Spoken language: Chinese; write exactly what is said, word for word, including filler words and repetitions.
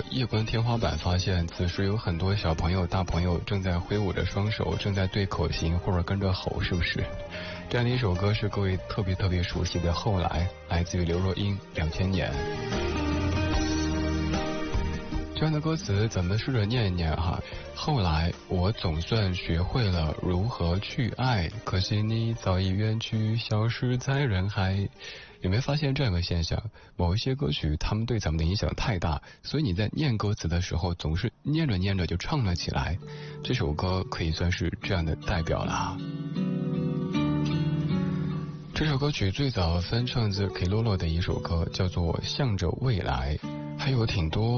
夜观天花板，发现此时有很多小朋友、大朋友正在挥舞着双手，正在对口型或者跟着吼，是不是？这样的一首歌是各位特别特别熟悉的《后来》，来自于刘若英，两千年。这样的歌词咱们试着念一念哈。后来我总算学会了如何去爱，可惜你早已远去，消失在人海。有没有发现这样一个现象？某一些歌曲他们对咱们的影响太大，所以你在念歌词的时候总是念着念着就唱了起来。这首歌可以算是这样的代表了。这首歌曲最早翻唱自 Kilolo 的一首歌，叫做《向着未来》，还有挺多